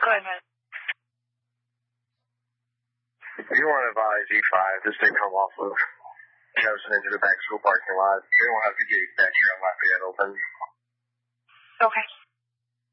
Go ahead. You want to advise E5 just to come off of Jefferson into the back school parking lot. They won't have the gate back here on Lafayette open. Okay.